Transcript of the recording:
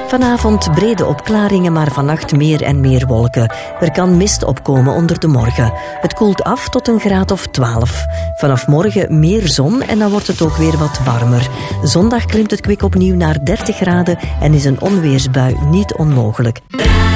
Vanavond brede opklaringen, maar vannacht meer en meer wolken. Er kan mist opkomen onder de morgen. Het koelt af tot een graad of 12. Vanaf morgen meer zon en dan wordt het ook weer wat warmer. Zondag klimt het kwik opnieuw naar 30 graden en is een onweersbui niet onmogelijk.